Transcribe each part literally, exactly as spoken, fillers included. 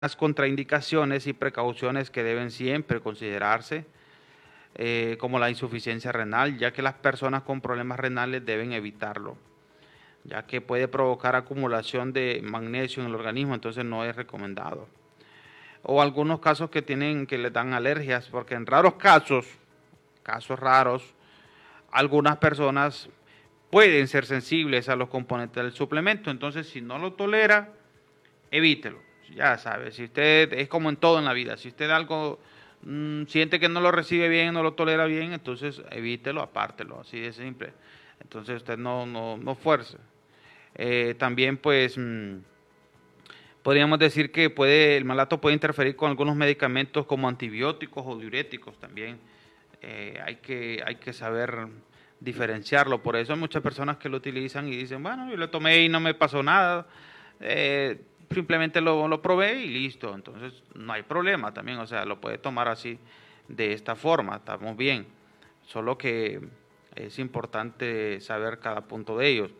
las contraindicaciones y precauciones que deben siempre considerarse, eh, como la insuficiencia renal, ya que las personas con problemas renales deben evitarlo, ya que puede provocar acumulación de magnesio en el organismo, entonces no es recomendado. O algunos casos que tienen que les dan alergias, porque en raros casos, casos raros, algunas personas pueden ser sensibles a los componentes del suplemento, entonces si no lo tolera, evítelo. Ya sabe, si usted, es como en todo en la vida, si usted algo mmm, siente que no lo recibe bien, no lo tolera bien, entonces evítelo, apártelo, así de simple. Entonces usted no, no, no fuerce. Eh, también pues mmm, podríamos decir que puede, el malato puede interferir con algunos medicamentos como antibióticos o diuréticos también. Eh, hay, que, hay que saber diferenciarlo, por eso hay muchas personas que lo utilizan y dicen, bueno, yo lo tomé y no me pasó nada. Eh, simplemente lo, lo probé y listo, entonces no hay problema también, o sea, lo puede tomar así, de esta forma, estamos bien, solo que es importante saber cada punto de ellos.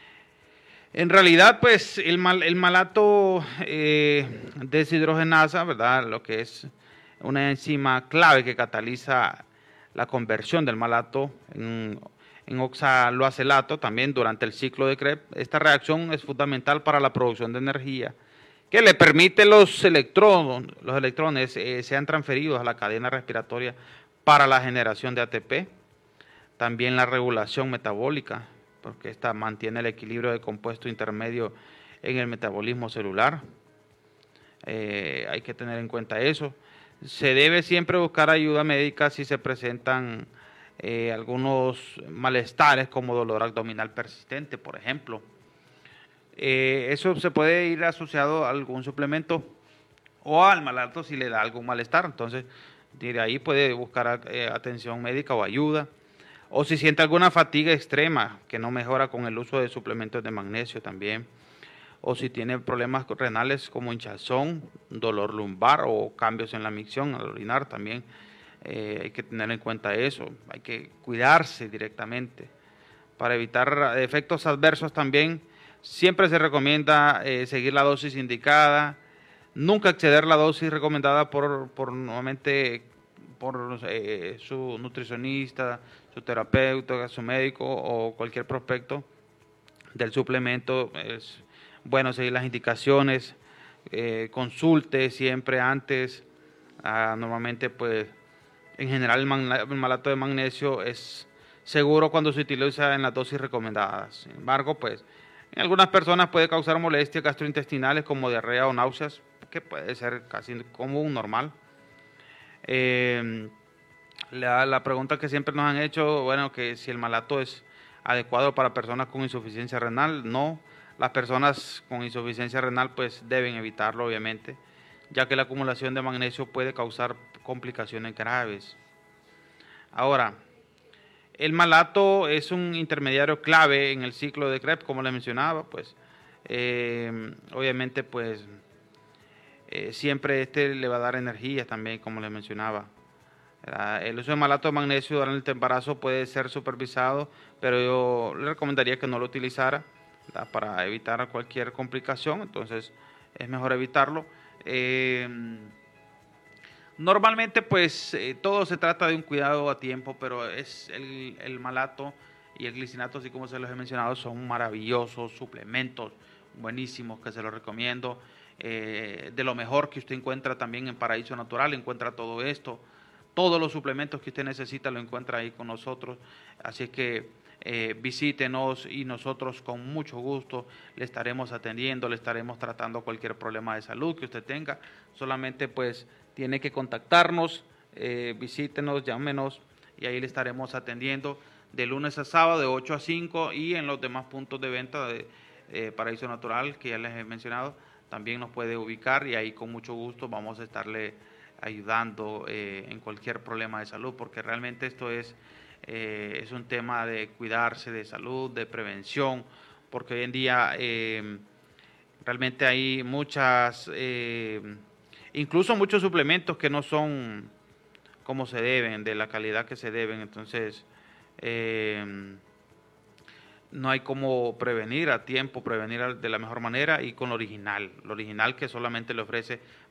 En realidad, pues el, mal, el malato eh, deshidrogenasa, ¿verdad? Lo que es una enzima clave que cataliza la conversión del malato en, en oxaloacelato también durante el ciclo de Krebs. Esta reacción es fundamental para la producción de energía, que le permite los electrones, los electrones eh, sean transferidos a la cadena respiratoria para la generación de A T P. También la regulación metabólica, porque esta mantiene el equilibrio de compuesto intermedio en el metabolismo celular. Eh, hay que tener en cuenta eso. Se debe siempre buscar ayuda médica si se presentan eh, algunos malestares como dolor abdominal persistente, por ejemplo. Eh, eso se puede ir asociado a algún suplemento o al malato si le da algún malestar. Entonces, de ahí puede buscar eh, atención médica o ayuda. O si siente alguna fatiga extrema que no mejora con el uso de suplementos de magnesio también. O si tiene problemas renales como hinchazón, dolor lumbar o cambios en la micción al orinar también. Eh, hay que tener en cuenta eso. Hay que cuidarse directamente. Para evitar efectos adversos también, siempre se recomienda eh, seguir la dosis indicada. Nunca exceder la dosis recomendada por, por nuevamente por eh, su nutricionista, su terapeuta, su médico o cualquier prospecto del suplemento. Es bueno seguir las indicaciones, eh, consulte siempre antes. Ah, normalmente, pues, en general el, el malato de magnesio es seguro cuando se utiliza en las dosis recomendadas. Sin embargo, pues, en algunas personas puede causar molestias gastrointestinales como diarrea o náuseas, que puede ser casi común, normal. Eh, la, la pregunta que siempre nos han hecho, bueno, que si el malato es adecuado para personas con insuficiencia renal, no. Las personas con insuficiencia renal pues deben evitarlo, obviamente, ya que la acumulación de magnesio puede causar complicaciones graves. Ahora, el malato es un intermediario clave en el ciclo de Krebs, como les mencionaba, pues, eh, obviamente, pues, eh, siempre este le va a dar energía también, como les mencionaba. El uso de malato de magnesio durante el embarazo puede ser supervisado, pero yo le recomendaría que no lo utilizara, ¿verdad?, para evitar cualquier complicación, entonces es mejor evitarlo. Eh, normalmente pues eh, todo se trata de un cuidado a tiempo, pero es el, el malato y el glicinato, así como se los he mencionado, son maravillosos suplementos, buenísimos, que se los recomiendo. Eh, de lo mejor que usted encuentra también en Paraíso Natural, encuentra todo esto. Todos los suplementos que usted necesita lo encuentra ahí con nosotros, así que eh, visítenos y nosotros con mucho gusto le estaremos atendiendo, le estaremos tratando cualquier problema de salud que usted tenga. Solamente pues tiene que contactarnos, eh, visítenos, llámenos y ahí le estaremos atendiendo de lunes a sábado de ocho a cinco y en los demás puntos de venta de eh, Paraíso Natural que ya les he mencionado, también nos puede ubicar y ahí con mucho gusto vamos a estarle ayudando eh, en cualquier problema de salud, porque realmente esto es, eh, es un tema de cuidarse, de salud, de prevención, porque hoy en día eh, realmente hay muchas, eh, incluso muchos suplementos que no son como se deben, de la calidad que se deben, entonces eh, no hay como prevenir a tiempo, prevenir de la mejor manera y con lo original, lo original que solamente le ofrece